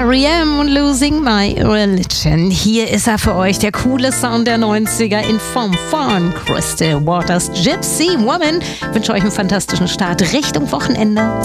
R.E.M. und Losing My Religion. Hier ist er für euch, der coole Sound der 90er in Form von Crystal Waters Gypsy Woman. Ich wünsche euch einen fantastischen Start Richtung Wochenende.